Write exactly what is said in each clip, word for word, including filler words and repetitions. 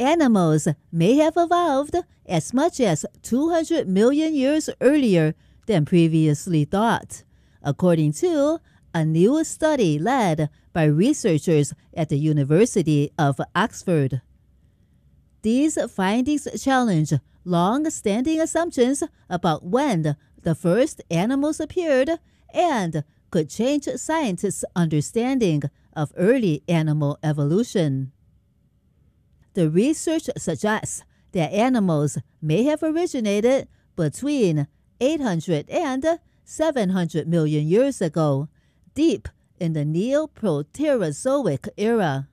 animals may have evolved as much as two hundred million years earlier than previously thought, according to a new study led by researchers at the University of Oxford. These findings challenge long-standing assumptions about when the first animals appeared and could change scientists' understanding of early animal evolution. The research suggests that animals may have originated between eight hundred and seven hundred million years ago, deep in the Neoproterozoic era.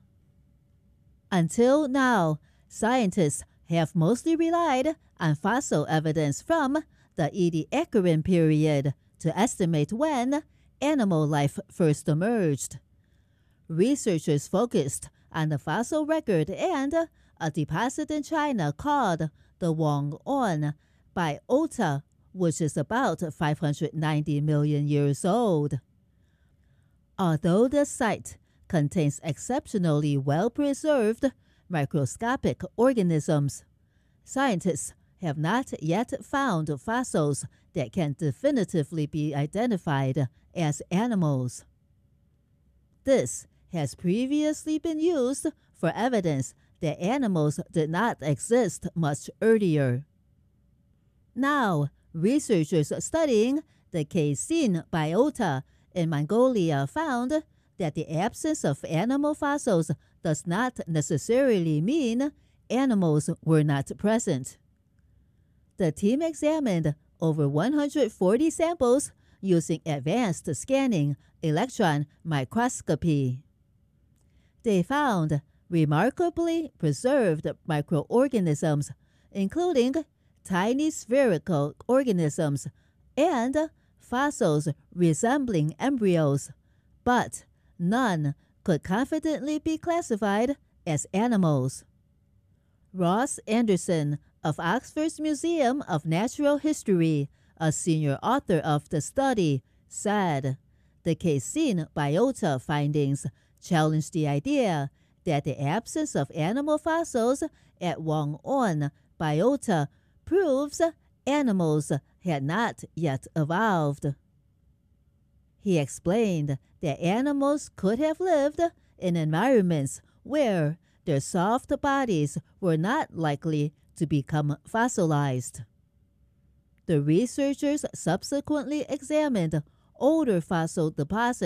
Until now, scientists have mostly relied on fossil evidence from the Ediacaran period to estimate when animal life first emerged. Researchers focused on the fossil record and a deposit in China called the Wang'an Biota, which is about five hundred ninety million years old. Although the site contains exceptionally well-preserved microscopic organisms, scientists have not yet found fossils that can definitively be identified as animals. This has previously been used for evidence that animals did not exist much earlier. Now, researchers studying the Kachin biota in Mongolia found that the absence of animal fossils does not necessarily mean animals were not present. The team examined over one hundred forty samples using advanced scanning electron microscopy. They found remarkably preserved microorganisms, including tiny spherical organisms and fossils resembling embryos, but none could confidently be classified as animals. Ross Anderson of Oxford's Museum of Natural History, a senior author of the study, said the Kachin biota findings challenge the idea that the absence of animal fossils at Wang'an biota proves animals had not yet evolved. He explained that animals could have lived in environments where their soft bodies were not likely to become fossilized. The researchers subsequently examined older fossil deposits